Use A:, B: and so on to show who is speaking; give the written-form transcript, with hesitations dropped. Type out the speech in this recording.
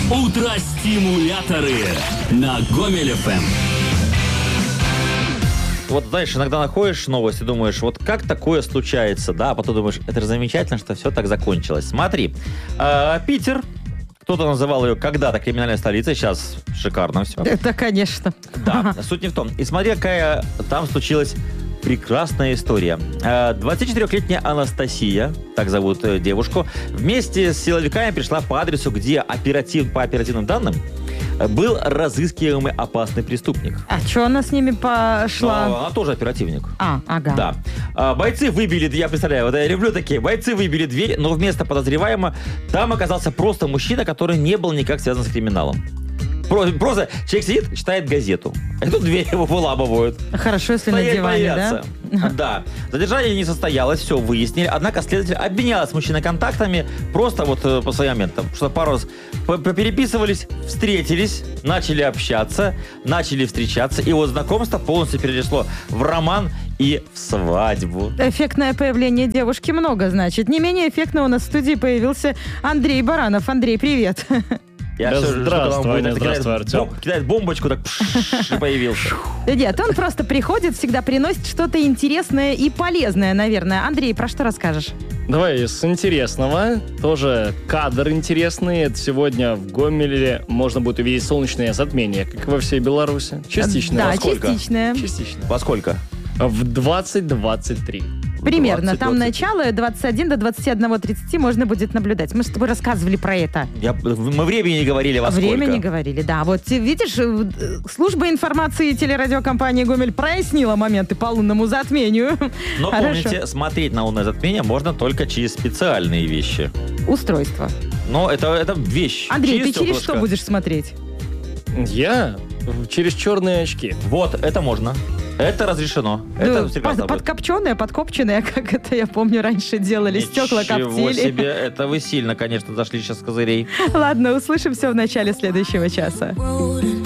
A: Утро-стимуляторы на Гомель ФМ.
B: Вот, знаешь, иногда находишь новость и думаешь, вот как такое случается, да, а потом думаешь, это же замечательно, что все так закончилось. Смотри, Питер, кто-то называл ее когда-то криминальной столицей, сейчас шикарно все.
C: Это, конечно.
B: Да, суть не в том. И смотри, какая там случилась прекрасная история. 24-летняя Анастасия, так зовут девушку, вместе с силовиками пришла по адресу, где по оперативным данным был разыскиваемый опасный преступник.
C: А что она с ними пошла?
B: Но она тоже оперативник.
C: Ага.
B: Да. Бойцы выбили, я представляю, вот я люблю такие, бойцы выбили дверь, но вместо подозреваемого там оказался просто мужчина, который не был никак связан с криминалом. Просто человек сидит, читает газету. И тут дверь его выламывают.
C: Хорошо, если на диване, да?
B: Да. Задержание не состоялось, все выяснили. Однако следователь обменялся с мужчиной контактами просто вот по своим моментам. Что пару раз переписывались, встретились, начали общаться, начали встречаться. И вот знакомство полностью перешло в роман и в свадьбу.
C: Эффектное появление девушки много значит. Не менее эффектно у нас в студии появился Андрей Баранов. Андрей, привет.
B: Здравствуй,
D: Артем.
B: Кидает бомбочку, так и появился.
C: Нет, он просто приходит, всегда приносит что-то интересное и полезное, наверное. Андрей, про что расскажешь?
D: Давай с интересного. Тоже кадр интересный. Это сегодня в Гомеле можно будет увидеть солнечное затмение, как и во всей Беларуси. Частично.
C: Да,
B: Во сколько?
C: частичное.
D: Частично.
B: Во сколько?
D: В 20:23.
C: Примерно.
B: 20,
C: Там начало 21 до 21:30 можно будет наблюдать. Мы с тобой рассказывали про это.
B: Мы времени не говорили, во сколько.
C: Время не говорили, да. Вот видишь, служба информации телерадиокомпании «Гомель» прояснила моменты по лунному затмению.
B: Но
C: Хорошо.
B: помните, смотреть на лунное затмение можно только через специальные вещи.
C: Устройство.
B: Но это вещь.
C: Андрей, ты через
B: стеклышко.
C: что будешь смотреть?
D: Я через черные очки.
B: Вот, это можно. Это разрешено. Это прекрасно будет.
C: Подкопченое, как это, я помню, раньше делали. Стекла
B: Ничего
C: коптили.
B: себе, это вы сильно, конечно, зашли сейчас с козырей.
C: Ладно, услышимся в начале следующего часа.